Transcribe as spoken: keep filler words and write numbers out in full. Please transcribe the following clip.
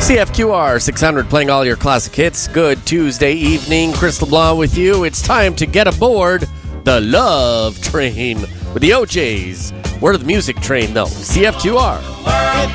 C F Q R six hundred playing all your classic hits. Good Tuesday evening. Chris LeBlanc with you. It's time to get aboard the Love Train with the O Js. Where to the music train, though? C F Q R. World